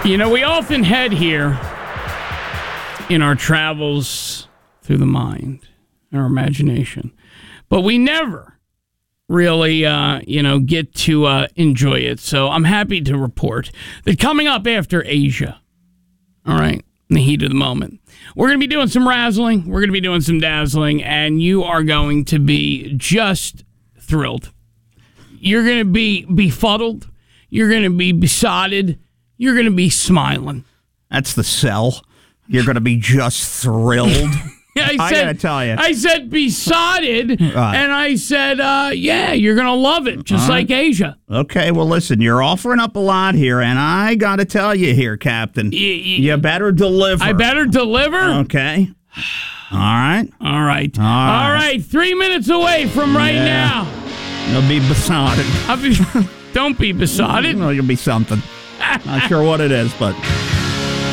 You know, we often head here in our travels through the mind, our imagination, but we never really, get to enjoy it. So I'm happy to report that coming up after Asia, all right, in the heat of the moment, we're going to be doing some razzling, we're going to be doing some dazzling, and you are going to be just thrilled. You're going to be befuddled. You're going to be besotted. You're going to be smiling. That's the sell. You're going to be just thrilled. I got to tell you. I said besotted, and I said, you're going to love it, just like Asia. Okay, well, listen, you're offering up a lot here, and I got to tell you here, Captain, you better deliver. I better deliver? Okay. All right. All right. 3 minutes away from right now. You'll be besotted. Don't be besotted. Well, you'll be something. Not sure what it is, but